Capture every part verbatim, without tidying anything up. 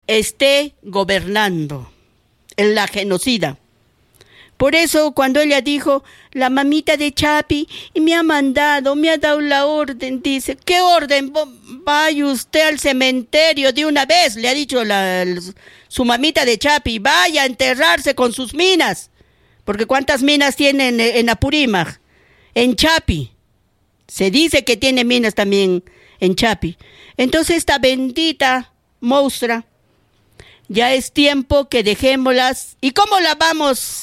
esté gobernando, la genocida. Por eso cuando ella dijo, la mamita de Chapi, y me ha mandado, me ha dado la orden, dice, ¿qué orden? Vaya usted al cementerio de una vez, le ha dicho la, su mamita de Chapi, vaya a enterrarse con sus minas, porque ¿cuántas minas tienen en, en Apurímac? En Chapi. Se dice que tiene minas también en Chapi. Entonces esta bendita monstrua, ya es tiempo que dejémoslas. ¿Y cómo la vamos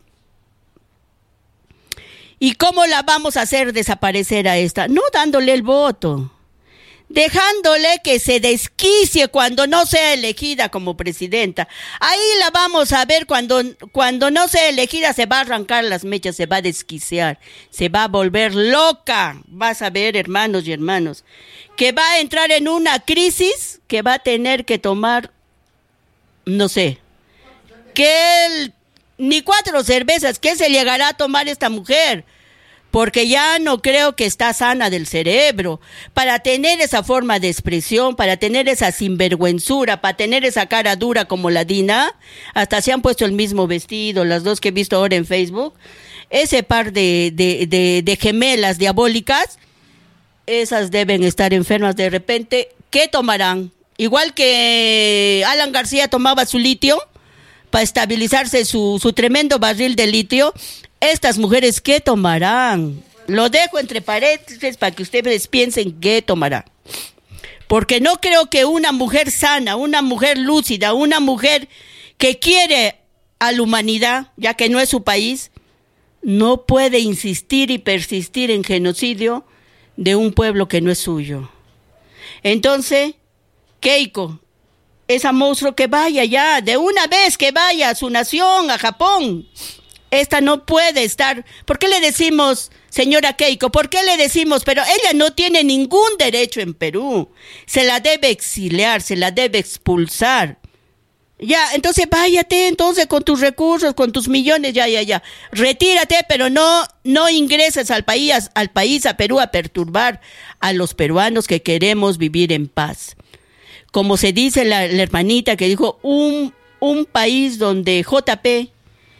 ¿Y cómo la vamos a hacer desaparecer a esta? No dándole el voto, dejándole que se desquicie cuando no sea elegida como presidenta. Ahí la vamos a ver cuando, cuando no sea elegida, se va a arrancar las mechas, se va a desquiciar, se va a volver loca. Vas a ver, hermanos y hermanos, que va a entrar en una crisis que va a tener que tomar, no sé, que el... ni cuatro cervezas, ¿qué se llegará a tomar esta mujer? Porque ya no creo que está sana del cerebro, para tener esa forma de expresión, para tener esa sinvergüenzura, para tener esa cara dura como la Dina, hasta se han puesto el mismo vestido, las dos que he visto ahora en Facebook, ese par de, de, de, de gemelas diabólicas, esas deben estar enfermas de repente. ¿Qué tomarán? Igual que Alan García tomaba su litio, para estabilizarse su, su tremendo barril de litio, estas mujeres, ¿qué tomarán? Lo dejo entre paréntesis para que ustedes piensen qué tomarán. Porque no creo que una mujer sana, una mujer lúcida, una mujer que quiere a la humanidad, ya que no es su país, no puede insistir y persistir en genocidio de un pueblo que no es suyo. Entonces, Keiko, esa monstruo que vaya ya, de una vez que vaya a su nación, a Japón. Esta no puede estar. ¿Por qué le decimos, señora Keiko? ¿Por qué le decimos? Pero ella no tiene ningún derecho en Perú. Se la debe exiliar, se la debe expulsar. Ya, entonces váyate entonces con tus recursos, con tus millones, ya, ya, ya. Retírate, pero no, no ingreses al país, al país, a Perú, a perturbar a los peruanos que queremos vivir en paz. Como se dice la, la hermanita que dijo, un, un país donde J P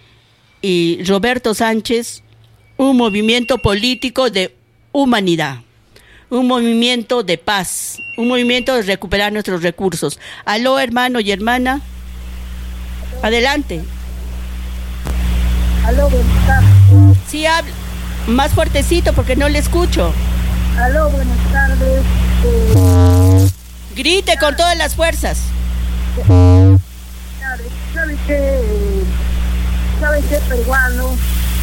y Roberto Sánchez, un movimiento político de humanidad, un movimiento de paz, un movimiento de recuperar nuestros recursos. Aló, hermano y hermana, adelante. Aló, buenas tardes. Sí, habla más fuertecito porque no le escucho. Aló, buenas tardes. Eh... Grite con todas las fuerzas. ¿Sabe qué? ¿Sabe qué, peruano?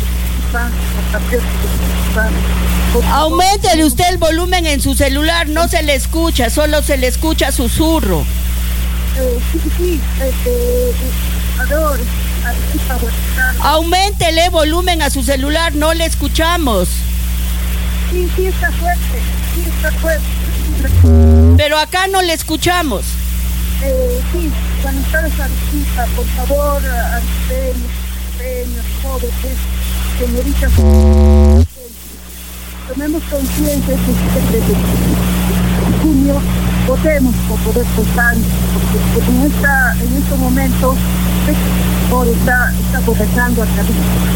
Auméntele usted el volumen en su celular, no se le escucha, solo se le escucha susurro. Eh, sí, sí, este, adoro. Auméntele volumen a su celular, no le escuchamos. Sí, sí está fuerte, sí está fuerte. Pero acá no le escuchamos. Eh, sí, cuando está Arequipa, por favor, Arequipeños, pequeños, jóvenes, señoritas, tomemos conciencia de que desde junio votemos por Roberto Sánchez, porque en, esta, en estos momentos por está, está gobernando a través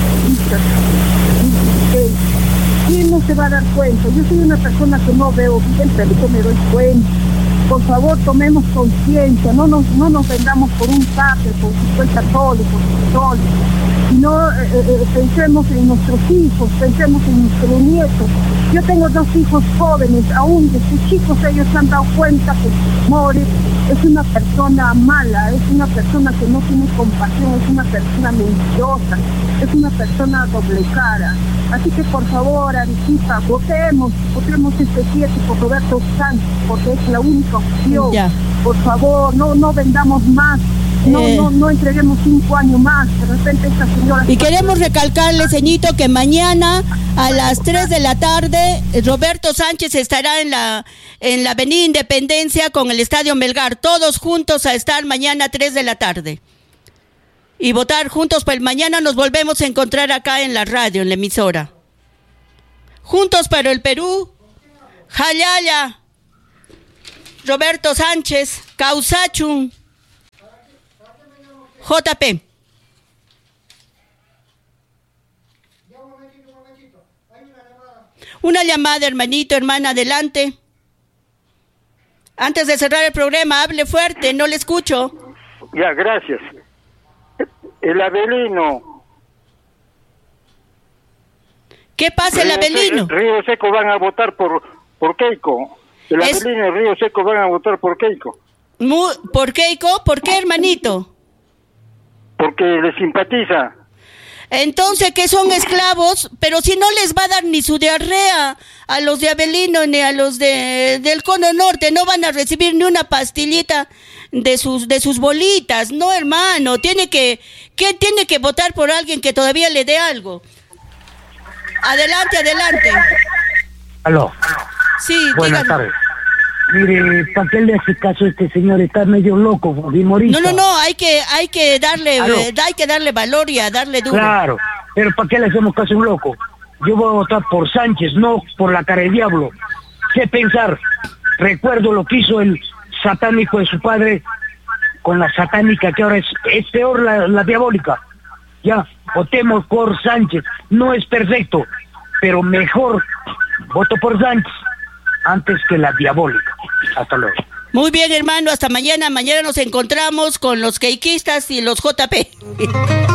de ¿quién no se va a dar cuenta? Yo soy una persona que no veo bien, pero yo me doy cuenta. Por favor, tomemos conciencia, no nos, no nos vendamos por un papel, por si soy católico, católico, sino eh, eh, pensemos en nuestros hijos, pensemos en nuestros nietos. Yo tengo dos hijos jóvenes, aún desde chicos ellos se han dado cuenta que Mori es una persona mala, es una persona que no tiene compasión, es una persona mentirosa, es una persona doble cara. Así que por favor, Arequipa, votemos, votemos este siete por Roberto Sánchez, porque es la única opción. Ya. Por favor, no, no vendamos más. No, eh, no, no entreguemos cinco años más. De repente esta señora... Y queremos recalcarle, ceñito, que mañana a las tres de la tarde Roberto Sánchez estará en la en la Avenida Independencia con el Estadio Melgar. Todos juntos a estar mañana a tres de la tarde. Y votar juntos, pues mañana nos volvemos a encontrar acá en la radio, en la emisora. Juntos para el Perú. Jayaya. Roberto Sánchez. Causachun. J P. Una llamada, hermanito, hermana, adelante. Antes de cerrar el programa, hable fuerte, no le escucho. Ya, gracias. El Avelino. ¿Qué pasa, el Río Avelino? Seco, Río Seco van a votar por, por Keiko. El Es- Avelino y Río Seco van a votar por Keiko. Mu- ¿Por qué, Ico? ¿Por qué, hermanito? Porque le simpatiza. Entonces, que son esclavos, pero si no les va a dar ni su diarrea a los de Avelino ni a los de del Cono Norte, no van a recibir ni una pastillita de sus de sus bolitas, no, hermano, tiene que que tiene que votar por alguien que todavía le dé algo. Adelante, adelante. Aló, Sí, buenas dígame. tardes. Mire, ¿para qué le hace caso a este señor? Está medio loco, fujimorista. No, no, no, hay que hay que darle Aló. eh, hay que darle valor y a darle duro. Claro, pero ¿para qué le hacemos caso a un loco? Yo voy a votar por Sánchez, no por la cara de diablo. ¿Qué pensar? Recuerdo lo que hizo el satánico de su padre con la satánica, que ahora es, es peor la, la diabólica. Ya, votemos por Sánchez. No es perfecto, pero mejor voto por Sánchez antes que la diabólica. Hasta luego. Muy bien, hermano, hasta mañana. Mañana nos encontramos con los queiquistas y los J P.